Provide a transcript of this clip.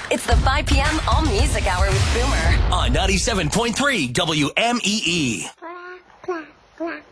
It's the 5 p.m. All Music Hour with Boomer. On 97.3 WMEE.